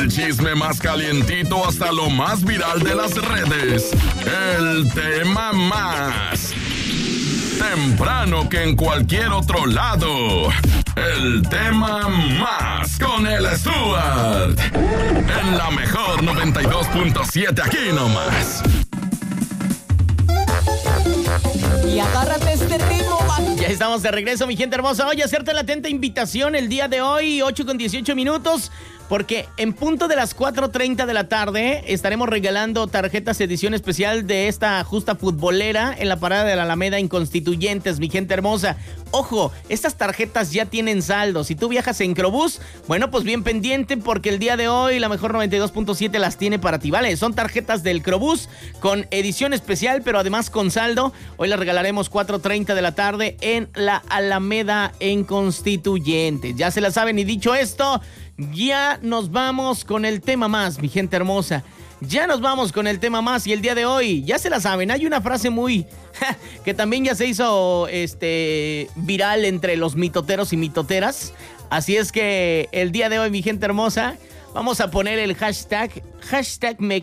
chisme más calientito hasta lo más viral de las redes. El tema más temprano que en cualquier otro lado. El tema más con el Stuart. En la mejor 92.7 aquí nomás. Y agárrate este ritmo, man. Ya estamos de regreso, mi gente hermosa. Oye, hacerte la atenta invitación el día de hoy, 8:18, porque en punto de las 4:30 de la tarde estaremos regalando tarjetas edición especial de esta justa futbolera en la parada de la Alameda en Constituyentes, mi gente hermosa. Ojo, estas tarjetas ya tienen saldo. Si tú viajas en Crobús, bueno, pues bien pendiente porque el día de hoy la mejor 92.7 las tiene para ti, ¿vale? Son tarjetas del Crobús con edición especial, pero además con saldo. Hoy las regalaremos 4:30 de la tarde en la Alameda en Constituyentes. Ya se la saben, y dicho esto, ya nos vamos con el tema más, mi gente hermosa. Ya nos vamos con el tema más y el día de hoy, ya se la saben, hay una frase muy que también ya se hizo viral entre los mitoteros y mitoteras. Así es que el día de hoy, mi gente hermosa, vamos a poner el hashtag me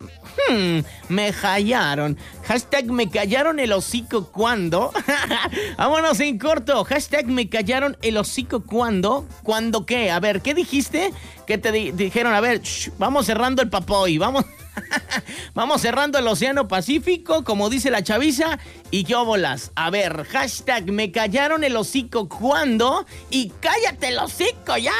callaron. Hashtag me callaron el hocico cuando. Vámonos en corto. Hashtag me callaron el hocico cuando. ¿Cuándo qué? A ver, ¿qué dijiste? ¿Qué te dijeron? A ver, vamos cerrando el papoy. Vamos cerrando el Océano Pacífico, como dice la chaviza. ¿Y qué óbolas? A ver, hashtag me callaron el hocico cuando. Y cállate el hocico ya.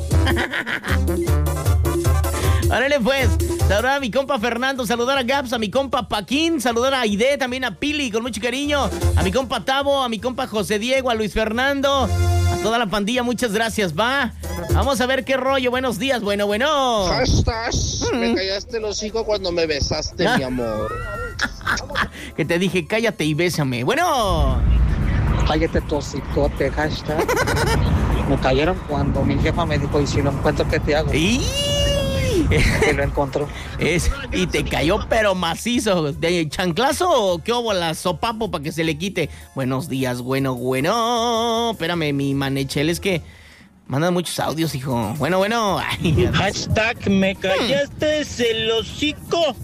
Órale pues, saludar a mi compa Fernando, saludar a Gaps, a mi compa Paquín, saludar a Aide, también a Pili con mucho cariño, a mi compa Tavo, a mi compa José Diego, a Luis Fernando, a toda la pandilla, muchas gracias, va. Vamos a ver qué rollo, buenos días, bueno. Hashtag, me callaste el hocico cuando me besaste, mi amor. Que te dije, cállate y bésame, bueno. Cállate tu hocicote, hashtag. Me cayeron cuando mi jefa me dijo, y si lo encuentro, ¿qué te hago? Que lo encontró. Y te cayó pero macizo. ¿De chanclazo o qué hubo la sopapo para que se le quite? Buenos días, bueno. Espérame, mi manechel, es que mandan muchos audios, hijo. Bueno. Ay, hashtag me callaste el hocico.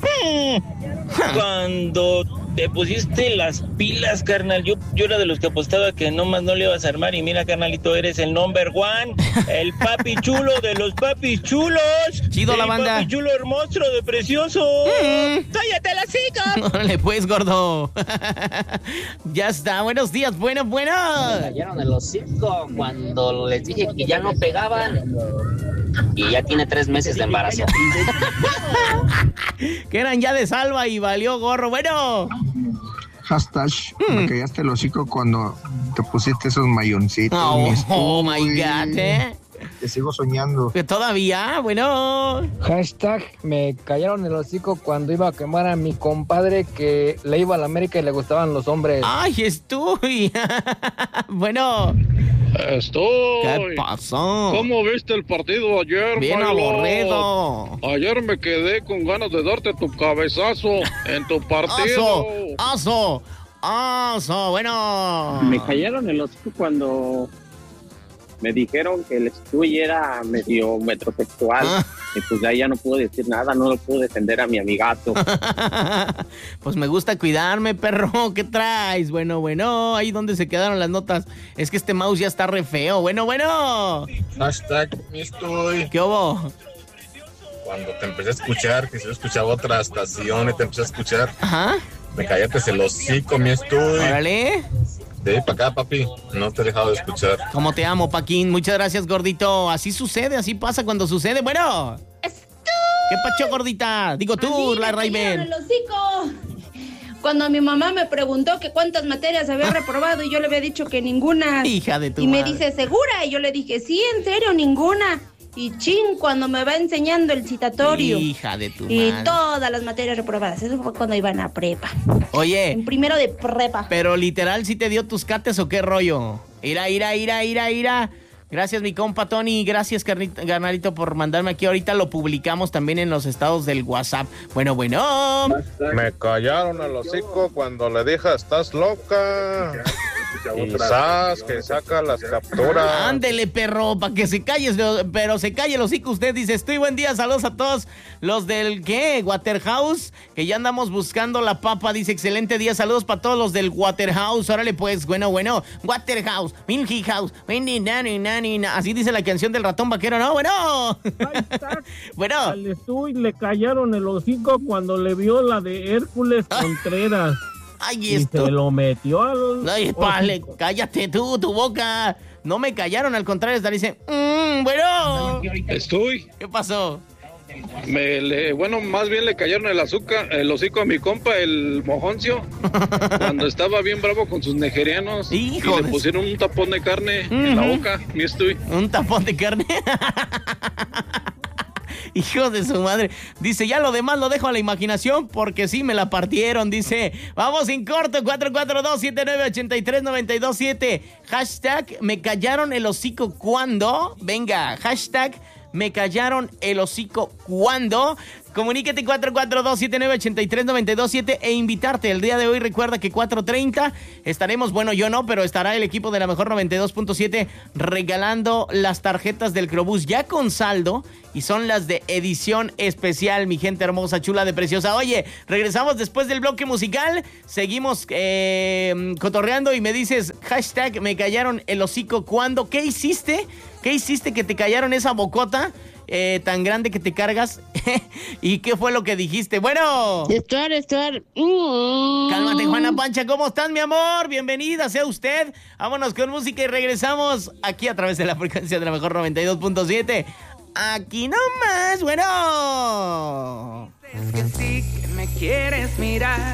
Cuando te pusiste las pilas, carnal. Yo era de los que apostaba que nomás no le ibas a armar. Y mira, carnalito, eres el number one. El papi chulo de los papis chulos. Chido la banda. El papi chulo hermoso de precioso. ¡Cállate la cica! Órale pues, gordo. Ya está, buenos días, bueno. Me cayeron el hocico cuando les dije que ya no pegaban. Y ya tiene 3 meses de embarazo. Que eran ya de salva y valió gorro. Bueno. Hashtag me callaste el hocico cuando te pusiste esos mayoncitos. Oh my God, Te sigo soñando. Que todavía, bueno. Hashtag me callaron el hocico cuando iba a quemar a mi compadre que le iba a la América y le gustaban los hombres. Ay, estoy. Bueno. ¿Qué pasó? ¿Cómo viste el partido ayer, bien Milo? aburrido. Ayer me quedé con ganas de darte tu cabezazo en tu partido. Aso, bueno. Me callaron el hocico cuando me dijeron que el estudio era medio metrosexual. Y pues de ahí ya no pude decir nada, no lo pude defender a mi amigato. Pues me gusta cuidarme, perro. ¿Qué traes? Bueno, ahí donde se quedaron las notas. Es que este mouse ya está re feo. Bueno. Hashtag estoy. ¿Qué hubo? Cuando te empecé a escuchar, que si yo escuchaba otra estación y te empecé a escuchar. Ajá. Me callaste el hocico, mi estoy. Órale. De ahí para acá, papi, no te he dejado de escuchar. Como te amo, Paquín. Muchas gracias, gordito. Así sucede, así pasa cuando sucede. Bueno. ¿Qué pacho, gordita? Digo tú, la Raven. Cuando mi mamá me preguntó que cuántas materias había reprobado y yo le había dicho que ninguna. Hija de tu Y madre. me dice, ¿segura? Y yo le dije, sí, en serio, ninguna. Y cuando me va enseñando el citatorio. Hija de tu y madre. todas las materias reprobadas. Eso fue cuando iban a prepa. Oye. En primero de prepa. Pero literal, ¿sí te dio tus cates o qué rollo? Ira. Gracias, mi compa Tony. Gracias, carnalito, por mandarme aquí. Ahorita lo publicamos también en los estados del WhatsApp. Bueno. Me callaron el hocico cuando le dije, estás loca. Quizás que saca las capturas. Ándele, perro, para que se calle, pero se calle el hocico. Usted dice, estoy buen día, saludos a todos los del, ¿qué? Waterhouse, que ya andamos buscando la papa. Dice, excelente día, saludos para todos los del Waterhouse. Órale, pues, bueno, Waterhouse, Milky House, así dice la canción del ratón vaquero, ¿no? Bueno. Al Estuy le callaron el hocico cuando le vio la de Hércules Contreras. Ay, esto. Y se lo metió a los... Ay, pale, cállate tú, tu boca. No me callaron, al contrario, hasta dice, bueno. Estoy. ¿Qué pasó? Bueno, más bien le cayeron el hocico a mi compa, el mojoncio, cuando estaba bien bravo con sus nigerianos. Y le pusieron un tapón de carne en la boca, mi estoy. ¿Un tapón de carne? Hijo de su madre. Dice, ya lo demás lo dejo a la imaginación porque sí me la partieron. Dice, vamos en corto, 442-7983-927. Hashtag, me callaron el hocico cuando. Venga, hashtag, me callaron el hocico cuando. Comuníquete 442-7983-927 e invitarte. El día de hoy recuerda que 4:30 estaremos, bueno, yo no, pero estará el equipo de la mejor 92.7 regalando las tarjetas del Crobús ya con saldo y son las de edición especial, mi gente hermosa, chula de preciosa. Oye, regresamos después del bloque musical, seguimos cotorreando y me dices, hashtag, me callaron el hocico cuando. ¿Qué hiciste? ¿Qué hiciste que te callaron esa bocota tan grande que te cargas? ¿Y qué fue lo que dijiste? Bueno. Estar. Cálmate, Juana Pancha, ¿cómo estás, mi amor? Bienvenida sea usted. Vámonos con música y regresamos aquí a través de la frecuencia de la mejor 92.7. Aquí nomás, bueno. Es que sí que me quieres mirar.